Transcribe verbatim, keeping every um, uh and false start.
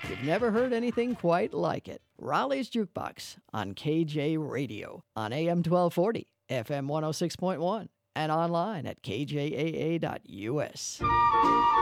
You've never heard anything quite like it. Raleigh's Jukebox on K J Radio on A M twelve forty, F M one oh six point one, and online at k j a a dot u s.